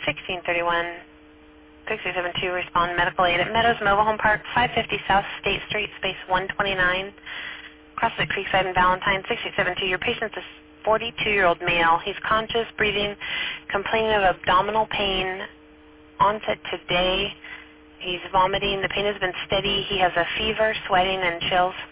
1631. 6072, respond medical aid at Meadows Mobile Home Park, 550 South State Street, space 129, CrossFit Creekside in Valentine. 6072, your patient is a 42-year-old male. He's conscious, breathing, complaining of abdominal pain, onset today. He's vomiting. The pain has been steady. He has a fever, sweating, and chills.